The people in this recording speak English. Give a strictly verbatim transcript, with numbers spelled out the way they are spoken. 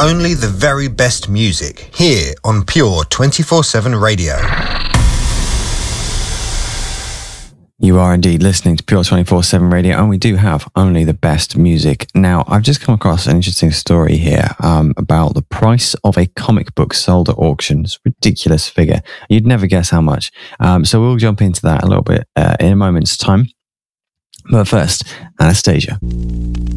only the very best music here on Pure twenty-four seven Radio. You are indeed listening to Pure twenty-four seven Radio, and we do have only the best music. Now, I've just come across an interesting story here um, about the price of a comic book sold at auctions. Ridiculous figure. You'd never guess how much. Um, so we'll jump into that a little bit uh, in a moment's time. But first, Anastasia.